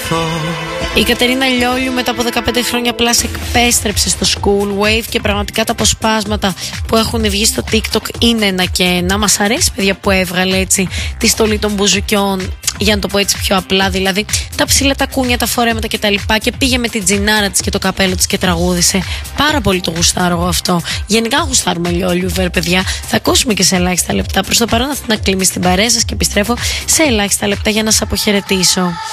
Η Κατερίνα Λιόλιου μετά από 15 χρόνια απλά επέστρεψε στο School Wave και πραγματικά τα αποσπάσματα που έχουν βγει στο TikTok είναι ένα και ένα. Μας αρέσει, παιδιά, που έβγαλε έτσι τη στολή των μπουζουκιών, για να το πω έτσι πιο απλά, δηλαδή τα ψηλά τα κούνια, τα φορέματα κτλ. Και πήγε με την τζινάρα της και το καπέλο της και τραγούδισε. Πάρα πολύ το γουστάρω εγώ αυτό. Γενικά γουστάρουμε Λιόλιου, παιδιά. Θα ακούσουμε και σε ελάχιστα λεπτά. Προς το παρόν, αυτή να κλείνει στην παρέα σας και επιστρέφω σε ελάχιστα λεπτά για να σας αποχαιρετήσω.